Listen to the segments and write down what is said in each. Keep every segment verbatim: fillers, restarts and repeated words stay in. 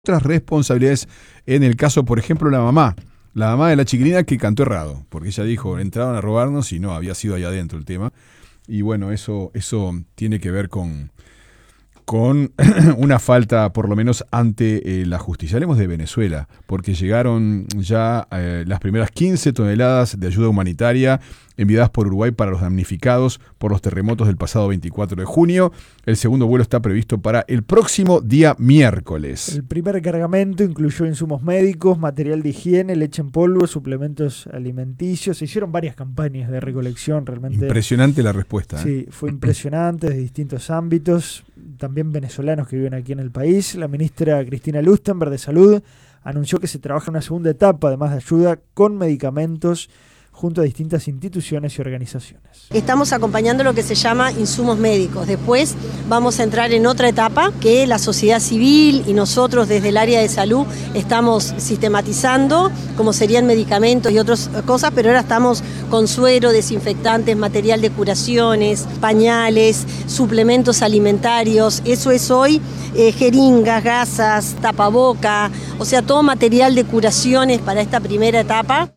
otras responsabilidades en el caso, por ejemplo, la mamá. La mamá de la chiquilina que cantó errado, porque ella dijo, entraron a robarnos y no, había sido ahí adentro el tema. Y bueno, eso, eso tiene que ver con, con una falta, por lo menos, ante eh, la justicia. Hablemos de Venezuela, porque llegaron ya eh, las primeras quince toneladas de ayuda humanitaria enviadas por Uruguay para los damnificados por los terremotos del pasado veinticuatro de junio. El segundo vuelo está previsto para el próximo día miércoles. El primer cargamento incluyó insumos médicos, material de higiene, leche en polvo, suplementos alimenticios. Se hicieron varias campañas de recolección realmente. Impresionante la respuesta. ¿eh? Sí, fue impresionante de distintos ámbitos, también venezolanos que viven aquí en el país. La ministra Cristina Lustenberg de Salud anunció que se trabaja en una segunda etapa, además de ayuda con medicamentos, junto a distintas instituciones y organizaciones. Estamos acompañando lo que se llama insumos médicos. Después vamos a entrar en otra etapa que la sociedad civil y nosotros desde el área de salud estamos sistematizando, como serían medicamentos y otras cosas, pero ahora estamos con suero, desinfectantes, material de curaciones, pañales, suplementos alimentarios. Eso es hoy eh, jeringas, gasas, tapaboca, o sea, todo material de curaciones para esta primera etapa.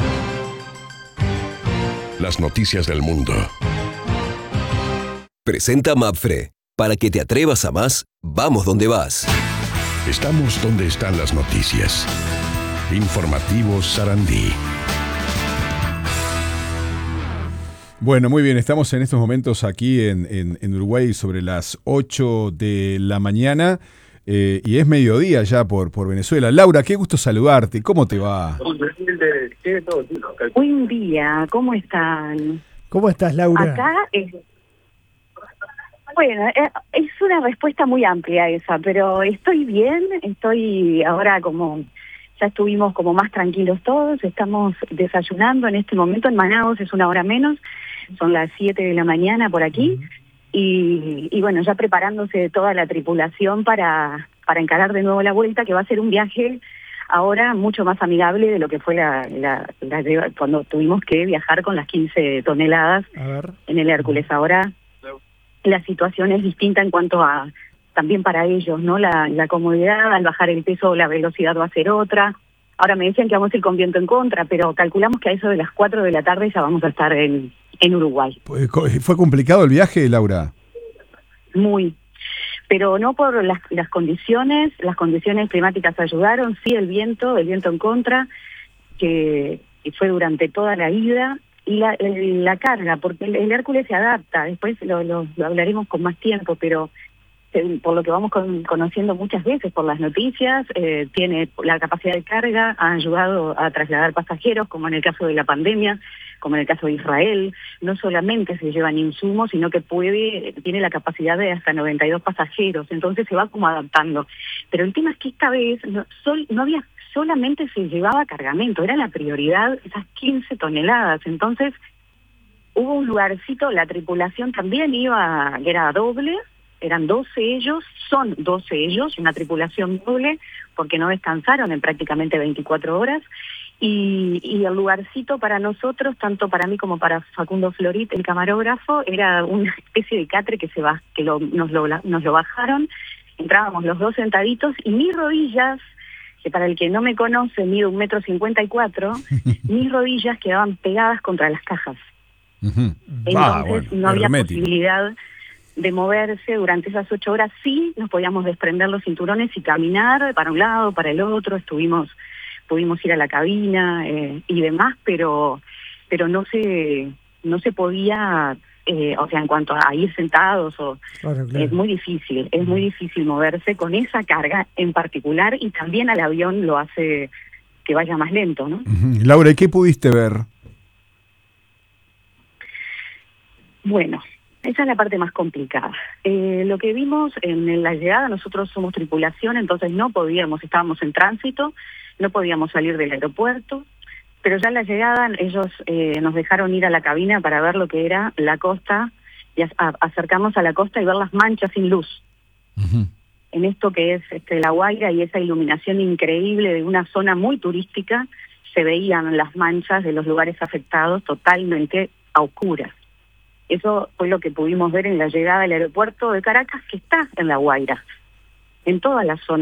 Las noticias del mundo. Presenta Mapfre. Para que te atrevas a más, vamos donde vas. Estamos donde están las noticias. Informativo Sarandí. Bueno, muy bien, estamos en estos momentos aquí en, en, en Uruguay sobre las ocho de la mañana. Eh, y es mediodía ya por, por Venezuela. Laura, qué gusto saludarte. ¿Cómo te va? Buen día, ¿cómo están? ¿Cómo estás, Laura? Acá es... Bueno, es una respuesta muy amplia esa, pero estoy bien, estoy ahora como... Ya estuvimos como más tranquilos todos, estamos desayunando en este momento en Manaos, es una hora menos, son las siete de la mañana por aquí. Uh-huh. Y, y bueno, ya preparándose toda la tripulación para, para encarar de nuevo la vuelta, que va a ser un viaje ahora mucho más amigable de lo que fue la, la, la cuando tuvimos que viajar con las quince toneladas en el Hércules. Ahora la situación es distinta en cuanto a, también para ellos, ¿no? La, la comodidad, al bajar el peso la velocidad va a ser otra. Ahora me decían que vamos a ir con viento en contra, pero calculamos que a eso de las cuatro de la tarde ya vamos a estar en... en Uruguay. ¿Fue complicado el viaje, Laura? Muy, pero no por las, las condiciones, las condiciones climáticas ayudaron, sí el viento, el viento en contra, que, que fue durante toda la ida, y la, la carga, porque el, el Hércules se adapta, después lo, lo, lo hablaremos con más tiempo, pero eh, por lo que vamos con, conociendo muchas veces por las noticias, eh, tiene la capacidad de carga, ha ayudado a trasladar pasajeros, como en el caso de la pandemia, como en el caso de Israel. No solamente se llevan insumos, sino que puede, tiene la capacidad de hasta noventa y dos pasajeros, entonces se va como adaptando. Pero el tema es que esta vez no, sol, no había, solamente se llevaba cargamento, era la prioridad esas quince toneladas, entonces hubo un lugarcito, la tripulación también iba, era doble, eran doce ellos, son doce ellos, una tripulación doble, porque no descansaron en prácticamente veinticuatro horas, y, y el lugarcito para nosotros, tanto para mí como para Facundo Florit, el camarógrafo, era una especie de catre que se va, que lo, nos, lo, nos lo bajaron, entrábamos los dos sentaditos, y mis rodillas, que para el que no me conoce, mido un metro cincuenta y cuatro, mis rodillas quedaban pegadas contra las cajas. Uh-huh. Entonces ah, bueno, no había hermético. posibilidad de moverse durante esas ocho horas. Sí, nos podíamos desprender los cinturones y caminar para un lado, para el otro, estuvimos, pudimos ir a la cabina eh, y demás, pero pero no se no se podía, eh, o sea, en cuanto a ir sentados, o claro, claro. Es muy difícil, es muy difícil moverse con esa carga en particular, y también al avión lo hace que vaya más lento, ¿no? Uh-huh. Laura, ¿y qué pudiste ver? Bueno, esa es la parte más complicada. Eh, lo que vimos en la llegada, nosotros somos tripulación, entonces no podíamos, estábamos en tránsito, no podíamos salir del aeropuerto, pero ya en la llegada ellos eh, nos dejaron ir a la cabina para ver lo que era la costa, y a, a, acercarnos a la costa y ver las manchas sin luz. Uh-huh. En esto que es este, La Guaira, y esa iluminación increíble de una zona muy turística, se veían las manchas de los lugares afectados totalmente a oscuras. Eso fue lo que pudimos ver en la llegada al aeropuerto de Caracas, que está en La Guaira, en toda la zona.